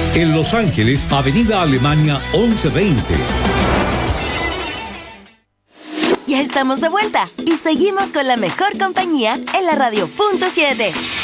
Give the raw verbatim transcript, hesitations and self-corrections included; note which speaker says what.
Speaker 1: En Los Ángeles, Avenida Alemania once veinte.
Speaker 2: Ya estamos de vuelta y seguimos con la mejor compañía en la radio punto siete.